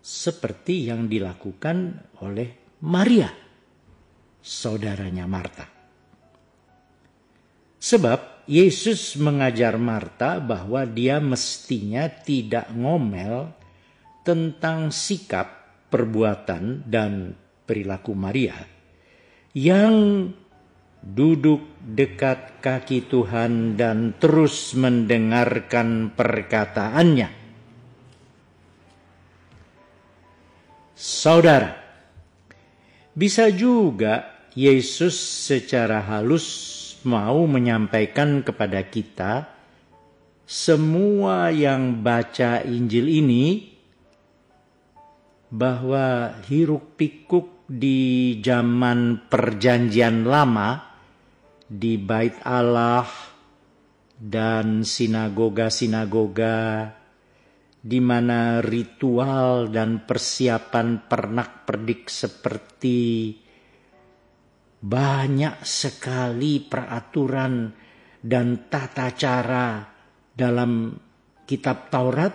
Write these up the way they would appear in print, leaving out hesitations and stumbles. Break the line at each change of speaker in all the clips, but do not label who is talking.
seperti yang dilakukan oleh Maria, saudaranya Marta. Sebab Yesus mengajar Marta bahwa dia mestinya tidak ngomel tentang sikap, perbuatan, dan perilaku Maria yang duduk dekat kaki Tuhan dan terus mendengarkan perkataannya. Saudara, bisa juga Yesus secara halus mau menyampaikan kepada kita semua yang baca Injil ini bahwa hiruk pikuk di zaman Perjanjian Lama di Bait Allah dan sinagoga-sinagoga, di mana ritual dan persiapan pernak-pernik seperti banyak sekali peraturan dan tata cara dalam kitab Taurat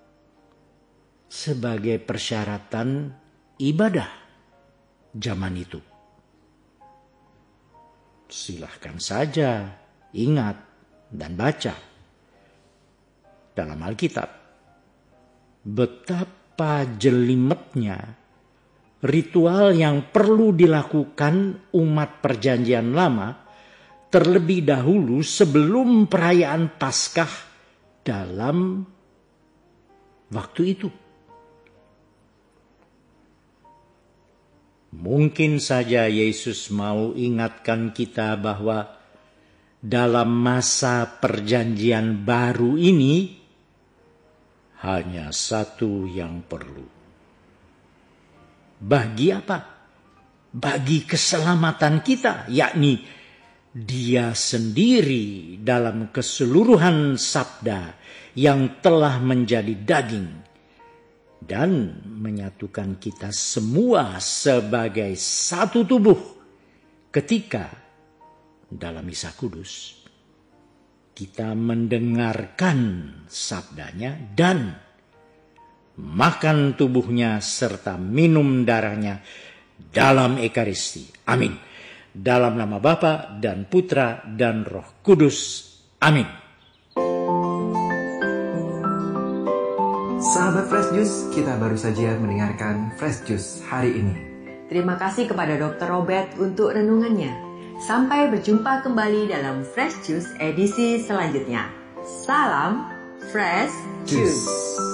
sebagai persyaratan ibadah zaman itu. Silahkan saja ingat dan baca dalam Alkitab betapa jelimetnya ritual yang perlu dilakukan umat Perjanjian Lama terlebih dahulu sebelum perayaan Paskah dalam waktu itu. Mungkin saja Yesus mau ingatkan kita bahwa dalam masa Perjanjian Baru ini hanya satu yang perlu. Bagi apa? Bagi keselamatan kita, yakni Dia sendiri dalam keseluruhan sabda yang telah menjadi daging dan menyatukan kita semua sebagai satu tubuh ketika dalam Misa Kudus kita mendengarkan sabdanya dan makan tubuhnya serta minum darahnya dalam Ekaristi. Amin. Dalam nama Bapa dan Putra dan Roh Kudus. Amin.
Sahabat Fresh Juice, kita baru saja mendengarkan Fresh Juice hari ini.
Terima kasih kepada Dr. Robert untuk renungannya. Sampai berjumpa kembali dalam Fresh Juice edisi selanjutnya. Salam Fresh Juice.